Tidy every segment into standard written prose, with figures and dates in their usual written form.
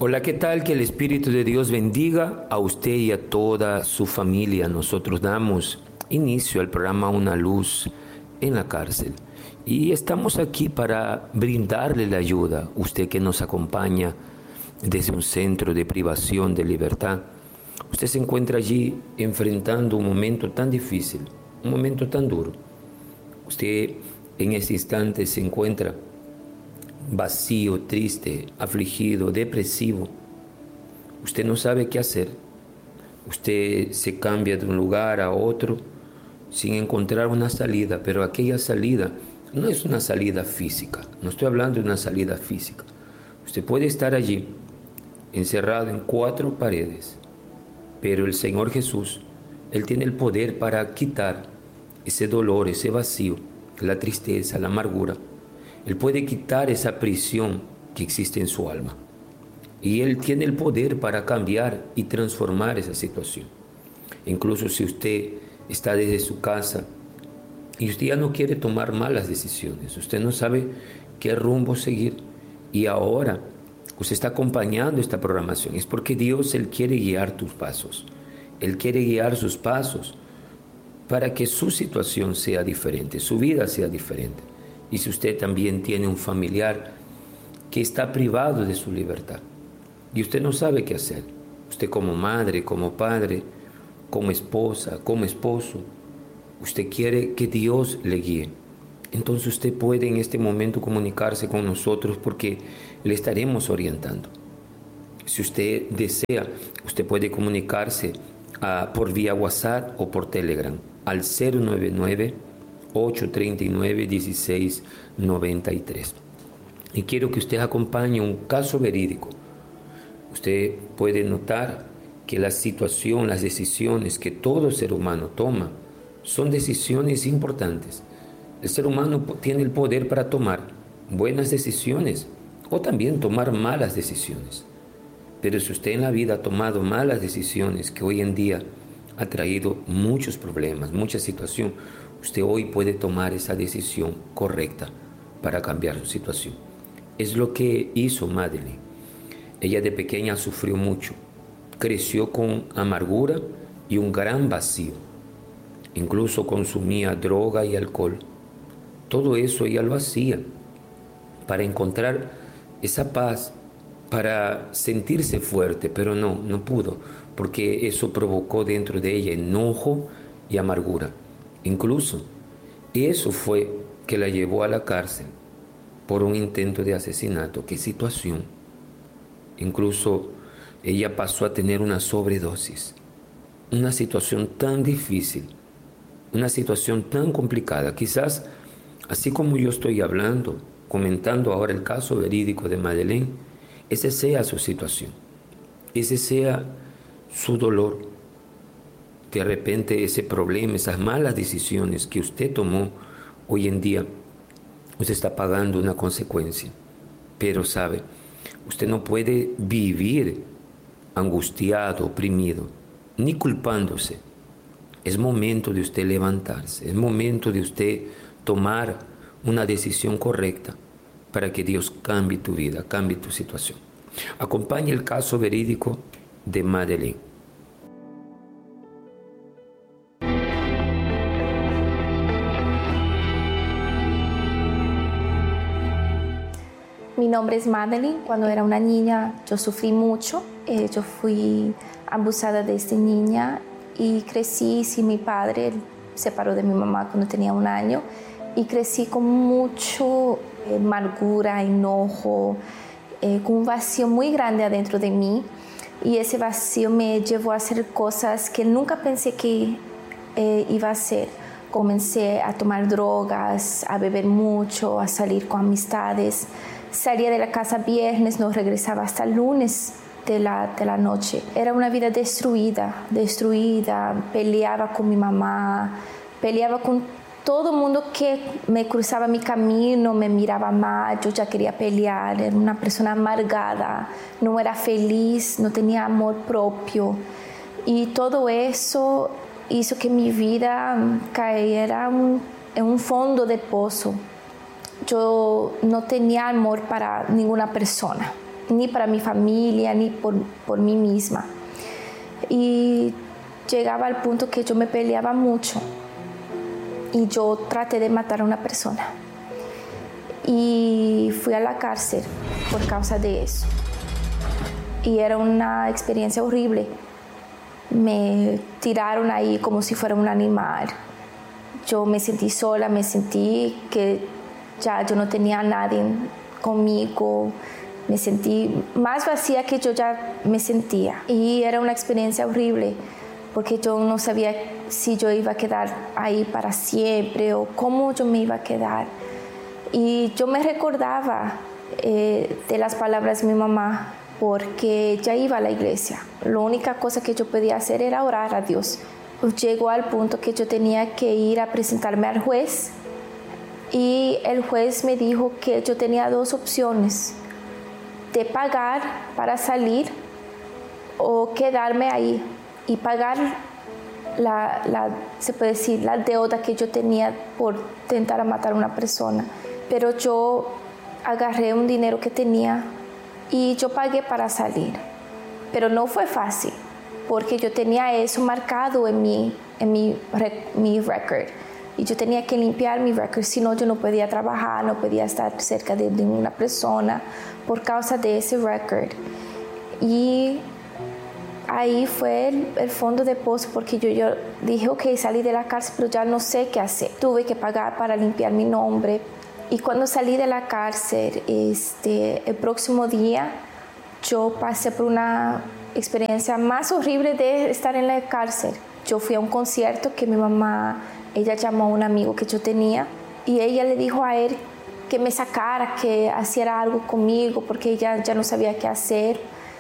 Hola, ¿qué tal? Que el Espíritu de Dios bendiga a usted y a toda su familia. Nosotros damos inicio al programa Una Luz en la Cárcel y estamos aquí para brindarle la ayuda. Usted que nos acompaña desde un centro de privación de libertad, usted se encuentra allí enfrentando un momento tan difícil, un momento tan duro. Usted en ese instante se encuentra vacío, triste, afligido, depresivo. Usted no sabe qué hacer. Usted se cambia de un lugar a otro sin encontrar una salida, pero aquella salida no es una salida física. No estoy hablando de una salida física. Usted puede estar allí, encerrado en 4 paredes, pero el Señor Jesús, Él tiene el poder para quitar ese dolor, ese vacío, la tristeza, la amargura. Él puede quitar esa prisión que existe en su alma. Y Él tiene el poder para cambiar y transformar esa situación. Incluso si usted está desde su casa y usted ya no quiere tomar malas decisiones, usted no sabe qué rumbo seguir y ahora usted está acompañando esta programación, es porque Dios, Él quiere guiar tus pasos. Él quiere guiar sus pasos para que su situación sea diferente, su vida sea diferente. Y si usted también tiene un familiar que está privado de su libertad y usted no sabe qué hacer, usted como madre, como padre, como esposa, como esposo, usted quiere que Dios le guíe. Entonces usted puede en este momento comunicarse con nosotros porque le estaremos orientando. Si usted desea, usted puede comunicarse por vía WhatsApp o por Telegram al 099-839-1693. Y quiero que usted acompañe un caso verídico. Usted puede notar que la situación, las decisiones que todo ser humano toma son decisiones importantes. El ser humano tiene el poder para tomar buenas decisiones o también tomar malas decisiones. Pero si usted en la vida ha tomado malas decisiones que hoy en día ha traído muchos problemas, mucha situación, usted hoy puede tomar esa decisión correcta para cambiar su situación. Es lo que hizo Madeleine. Ella de pequeña sufrió mucho, creció con amargura y un gran vacío. Incluso consumía droga y alcohol. Todo eso ella lo hacía para encontrar esa paz, para sentirse fuerte, pero no pudo, porque eso provocó dentro de ella enojo y amargura. Incluso eso fue que la llevó a la cárcel por un intento de asesinato. ¡Qué situación! Incluso ella pasó a tener una sobredosis. Una situación tan difícil, una situación tan complicada. Quizás, así como yo estoy hablando, comentando ahora el caso verídico de Madeleine, esa sea su situación, ese sea su dolor. De repente ese problema, esas malas decisiones que usted tomó hoy en día, usted está pagando una consecuencia. Pero sabe, usted no puede vivir angustiado, oprimido, ni culpándose. Es momento de usted levantarse, es momento de usted tomar una decisión correcta para que Dios cambie tu vida, cambie tu situación. Acompañe el caso verídico de Madeleine. Mi nombre es Madeleine. Cuando era una niña yo sufrí mucho. Yo fui abusada desde niña y crecí sin mi padre. Él se separó de mi mamá cuando tenía 1 año y crecí con mucho amargura, enojo, con un vacío muy grande adentro de mí, y ese vacío me llevó a hacer cosas que nunca pensé que iba a hacer. Comencé a tomar drogas, a beber mucho, a salir con amistades. Salía de la casa viernes, no regresaba hasta el lunes de la noche. Era una vida destruida, peleaba con mi mamá, peleaba con todo el mundo que me cruzaba mi camino, me miraba mal, yo ya quería pelear. Era una persona amargada, no era feliz, no tenía amor propio. Y todo eso hizo que mi vida cayera en un fondo de pozo. Yo no tenía amor para ninguna persona. ni para mi familia, ni por mí misma. Y llegaba al punto que yo me peleaba mucho y yo traté de matar a una persona. Y fui a la cárcel por causa de eso. Y era una experiencia horrible. Me tiraron ahí como si fuera un animal. Yo me sentí sola, me sentí que ya yo no tenía a nadie conmigo. Me sentí más vacía que yo ya me sentía. Y era una experiencia horrible porque yo no sabía si yo iba a quedar ahí para siempre o cómo yo me iba a quedar. Y yo me recordaba de las palabras de mi mamá porque ya iba a la iglesia. La única cosa que yo podía hacer era orar a Dios. Llegó al punto que yo tenía que ir a presentarme al juez y el juez me dijo que yo tenía dos opciones: de pagar para salir o quedarme ahí y pagar se puede decir, la deuda que yo tenía por intentar matar a una persona. Pero yo agarré un dinero que tenía y yo pagué para salir. Pero no fue fácil, porque yo tenía eso marcado en mi record. Y yo tenía que limpiar mi record, si no yo no podía trabajar, no podía estar cerca de una persona por causa de ese record. Y ahí fue el fondo de pozo, porque yo dije, ok, salí de la cárcel, pero ya no sé qué hacer. Tuve que pagar para limpiar mi nombre. Y cuando salí de la cárcel, el próximo día, yo pasé por una experiencia más horrible de estar en la cárcel. Yo fui a un concierto que mi mamá, ella llamó a un amigo que yo tenía y ella le dijo a él que me sacara, que hiciera algo conmigo porque ella ya no sabía qué hacer.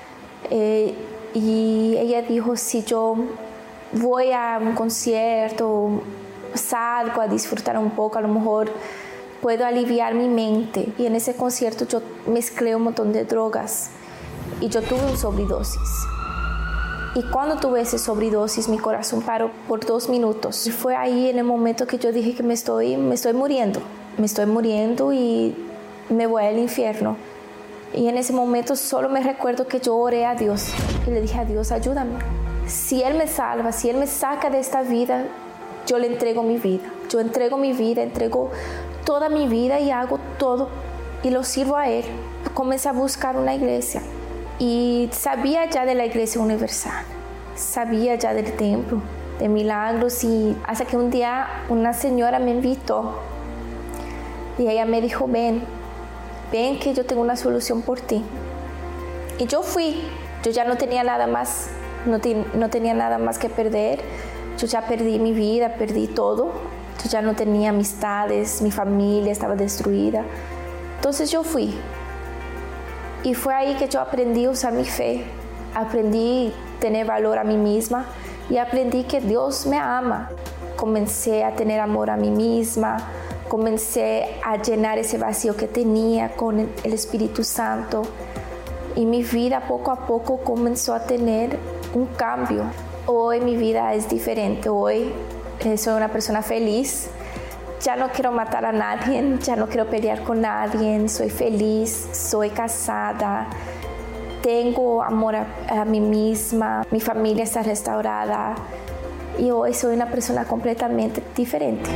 Y ella dijo, si yo voy a un concierto, salgo a disfrutar un poco, a lo mejor puedo aliviar mi mente. Y en ese concierto yo mezclé un montón de drogas y yo tuve una sobredosis. Y cuando tuve esa sobredosis, mi corazón paró por 2 minutos. Y fue ahí en el momento que yo dije que me estoy muriendo. Me estoy muriendo y me voy al infierno. Y en ese momento solo me recuerdo que yo oré a Dios y le dije a Dios, ayúdame. Si Él me salva, si Él me saca de esta vida, yo le entrego mi vida. Yo entrego mi vida, entrego toda mi vida y hago todo y lo sirvo a Él. Comencé a buscar una iglesia y sabía ya de la Iglesia Universal, sabía ya del templo, de milagros, y hasta que un día una señora me invitó y ella me dijo, ven que yo tengo una solución por ti. Y yo fui, yo ya no tenía nada más, no tenía nada más que perder. Yo ya perdí mi vida, perdí todo. Yo ya no tenía amistades, mi familia estaba destruida. Entonces yo fui. Y fue ahí que yo aprendí a usar mi fe. Aprendí a tener valor a mí misma y aprendí que Dios me ama. Comencé a tener amor a mí misma. Comencé a llenar ese vacío que tenía con el Espíritu Santo. Y mi vida poco a poco comenzó a tener un cambio. Hoy mi vida es diferente. Hoy soy una persona feliz. Ya no quiero matar a nadie, ya no quiero pelear con nadie. Soy feliz, soy casada, tengo amor a mí misma, mi familia está restaurada y hoy soy una persona completamente diferente.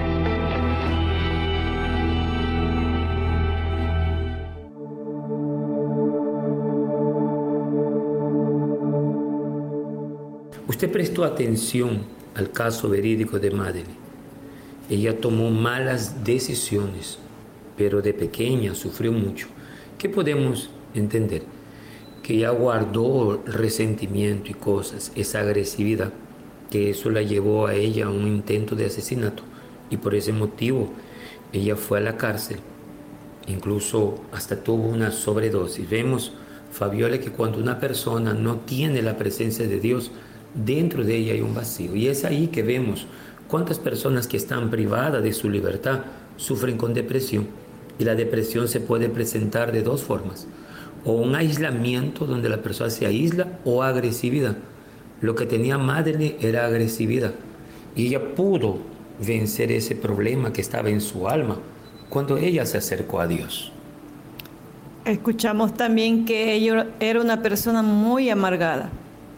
Usted prestó atención al caso verídico de Madeleine. Ella tomó malas decisiones, pero de pequeña sufrió mucho. ¿Qué podemos entender? Que ella guardó resentimiento y cosas, esa agresividad, que eso la llevó a ella a un intento de asesinato. Y por ese motivo ella fue a la cárcel, incluso hasta tuvo una sobredosis. Vemos, Fabiola, que cuando una persona no tiene la presencia de Dios, dentro de ella hay un vacío. Y es ahí que vemos cuántas personas que están privadas de su libertad sufren con depresión. Y la depresión se puede presentar de 2 formas. O un aislamiento donde la persona se aísla, o agresividad. Lo que tenía Madeleine era agresividad. Y ella pudo vencer ese problema que estaba en su alma cuando ella se acercó a Dios. Escuchamos también que ella era una persona muy amargada.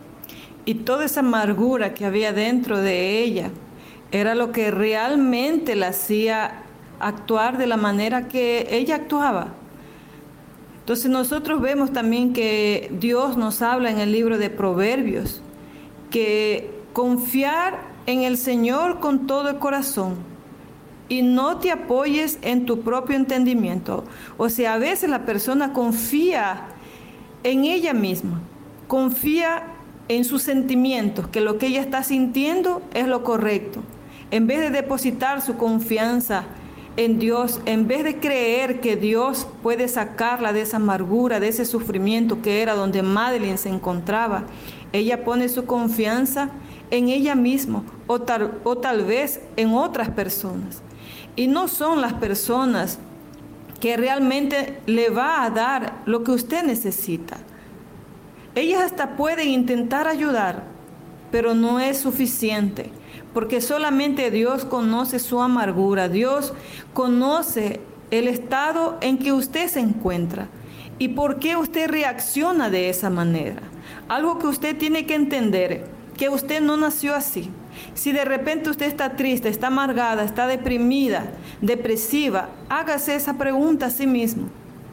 Y toda esa amargura que había dentro de ella era lo que realmente la hacía actuar de la manera que ella actuaba. Entonces nosotros vemos también que Dios nos habla en el libro de Proverbios que confiar en el Señor con todo el corazón y no te apoyes en tu propio entendimiento. O sea, a veces la persona confía en ella misma, confía en sus sentimientos, que lo que ella está sintiendo es lo correcto. En vez de depositar su confianza en Dios, en vez de creer que Dios puede sacarla de esa amargura, de ese sufrimiento que era donde Madeline se encontraba, ella pone su confianza en ella misma o tal vez en otras personas. Y no son las personas que realmente le va a dar lo que usted necesita. Ellas hasta pueden intentar ayudar, pero no es suficiente, porque solamente Dios conoce su amargura, Dios conoce el estado en que usted se encuentra y por qué usted reacciona de esa manera. Algo que usted tiene que entender, que usted no nació así. Si de repente usted está triste, está amargada, está deprimida, depresiva, hágase esa pregunta a sí mismo.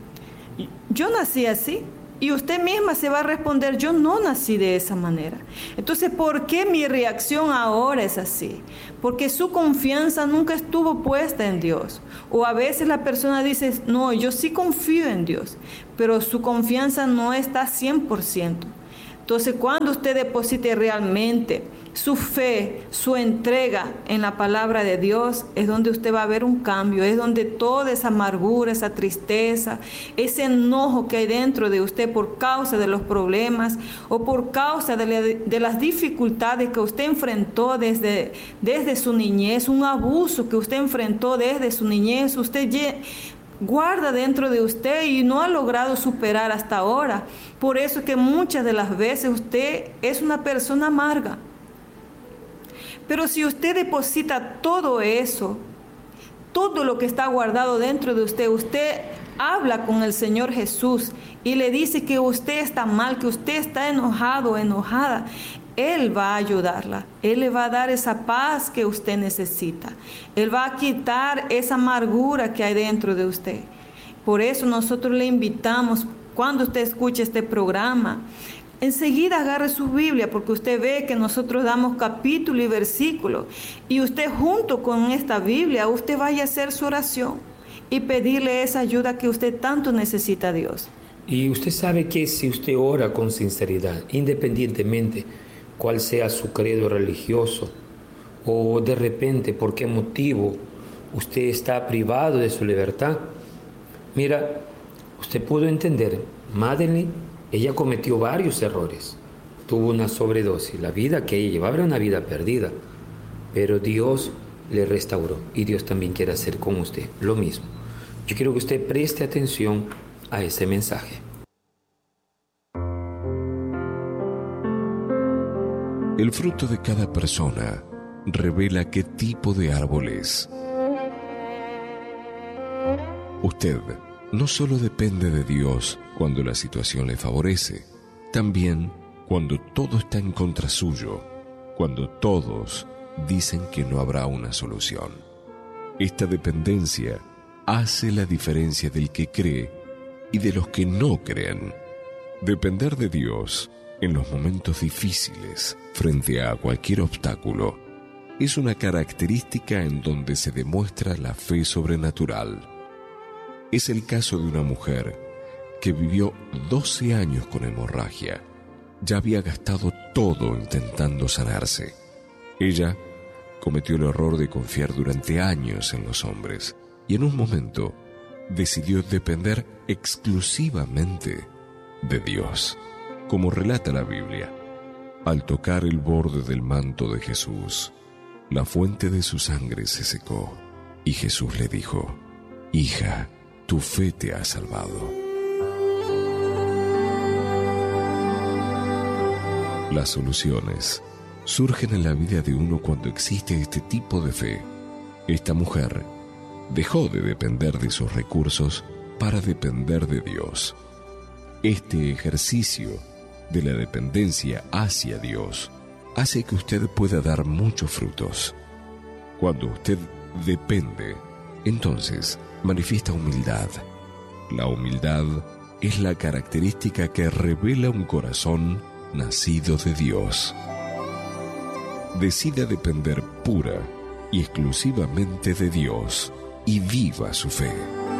¿Yo nací así? Y usted misma se va a responder, yo no nací de esa manera. Entonces, ¿por qué mi reacción ahora es así? Porque su confianza nunca estuvo puesta en Dios. O a veces la persona dice, no, yo sí confío en Dios, pero su confianza no está 100%. Entonces, cuando usted deposite realmente su fe, su entrega en la palabra de Dios, es donde usted va a ver un cambio, es donde toda esa amargura, esa tristeza, ese enojo que hay dentro de usted por causa de los problemas o por causa de las dificultades que usted enfrentó desde su niñez, un abuso que usted enfrentó desde su niñez, usted guarda dentro de usted y no ha logrado superar hasta ahora. Por eso es que muchas de las veces usted es una persona amarga. Pero si usted deposita todo eso, todo lo que está guardado dentro de usted, usted habla con el Señor Jesús y le dice que usted está mal, que usted está enojado o enojada, Él va a ayudarla. Él le va a dar esa paz que usted necesita. Él va a quitar esa amargura que hay dentro de usted. Por eso nosotros le invitamos, cuando usted escuche este programa, enseguida agarre su Biblia, porque usted ve que nosotros damos capítulo y versículo. Y usted junto con esta Biblia, usted vaya a hacer su oración y pedirle esa ayuda que usted tanto necesita a Dios. Y usted sabe que si usted ora con sinceridad, independientemente cuál sea su credo religioso, o de repente por qué motivo usted está privado de su libertad, mira, usted pudo entender, Madeline, ella cometió varios errores, tuvo una sobredosis, la vida que ella llevaba era una vida perdida, pero Dios le restauró y Dios también quiere hacer con usted lo mismo. Yo quiero que usted preste atención a ese mensaje. El fruto de cada persona revela qué tipo de árbol es. Usted no solo depende de Dios cuando la situación le favorece, también cuando todo está en contra suyo, cuando todos dicen que no habrá una solución. Esta dependencia hace la diferencia del que cree y de los que no creen. Depender de Dios en los momentos difíciles, frente a cualquier obstáculo, es una característica en donde se demuestra la fe sobrenatural. Es el caso de una mujer que vivió 12 años con hemorragia. Ya había gastado todo intentando sanarse. Ella cometió el error de confiar durante años en los hombres y en un momento decidió depender exclusivamente de Dios. Como relata la Biblia, al tocar el borde del manto de Jesús, la fuente de su sangre se secó y Jesús le dijo: «Hija, tu fe te ha salvado». Las soluciones surgen en la vida de uno cuando existe este tipo de fe. Esta mujer dejó de depender de sus recursos para depender de Dios. Este ejercicio de la dependencia hacia Dios hace que usted pueda dar muchos frutos. Cuando usted depende, entonces manifiesta humildad. La humildad es la característica que revela un corazón nacido de Dios. Decida depender pura y exclusivamente de Dios y viva su fe.